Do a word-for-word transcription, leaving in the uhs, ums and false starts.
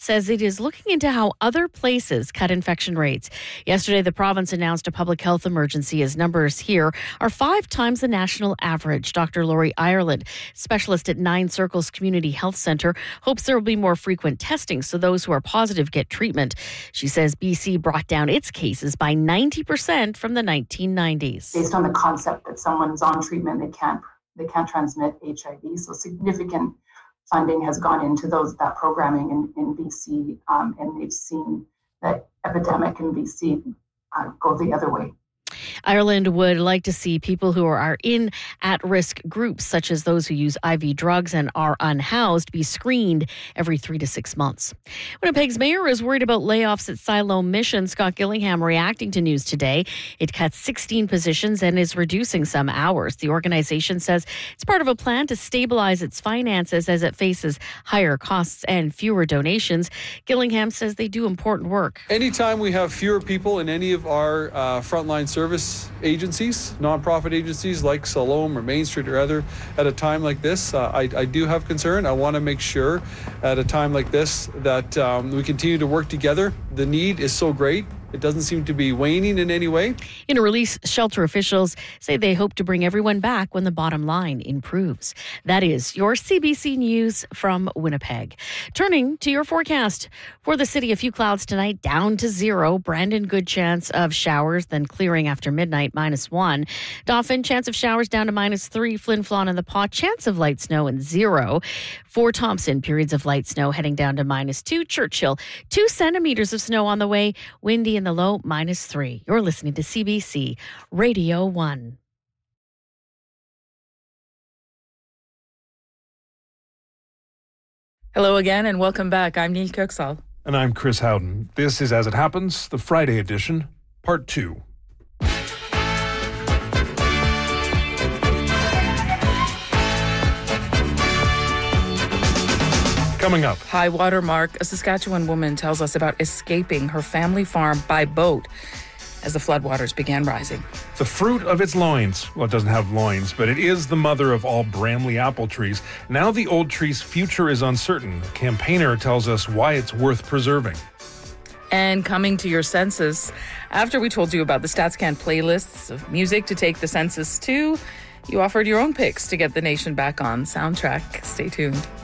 says it is looking into how other places cut infection rates. Yesterday, the province announced a public health emergency as numbers here are five times the national average. Doctor Laurie Ireland, specialist at Nine Circles Community Health Centre, hopes there will be more frequent testing so those who are positive get treatment. She says B C brought down its cases by ninety percent from the nineteen nineties. Based on the concept that someone's on treatment, they can't they can't transmit H I V. So significant funding has gone into those that programming in, in B C, um, and they've seen that epidemic in B C uh, go the other way. Ireland would like to see people who are in at-risk groups, such as those who use I V drugs and are unhoused, be screened every three to six months. Winnipeg's mayor is worried about layoffs at Siloam Mission. Scott Gillingham reacting to news today. It cuts sixteen positions and is reducing some hours. The organization says it's part of a plan to stabilize its finances as it faces higher costs and fewer donations. Gillingham says they do important work. Anytime we have fewer people in any of our uh, frontline service agencies, nonprofit agencies like Siloam or Main Street or other, at a time like this, uh, I, I do have concern. I want to make sure at a time like this that um, we continue to work together. The need is so great. It doesn't seem to be waning in any way. In a release, shelter officials say they hope to bring everyone back when the bottom line improves. That is your C B C News from Winnipeg. Turning to your forecast. For the city, a few clouds tonight, down to zero. Brandon, good chance of showers, then clearing after midnight, minus one. Dauphin, chance of showers down to minus three. Flin Flon and the Paw, chance of light snow and zero. For Thompson, periods of light snow heading down to minus two. Churchill, two centimeters of snow on the way. Windy in the low, minus three. You're listening to C B C Radio one. Hello again and welcome back. I'm Neil Kirksall. And I'm Chris Howden. This is As It Happens, the Friday edition, part two. Coming up. High water mark. A Saskatchewan woman tells us about escaping her family farm by boat as the floodwaters began rising. The fruit of its loins. Well, it doesn't have loins, but it is the mother of all Bramley apple trees. Now the old tree's future is uncertain. A campaigner tells us why it's worth preserving. And coming to your census, after we told you about the StatsCan playlists of music to take the census to, you offered your own picks to get the nation back on soundtrack. Stay tuned.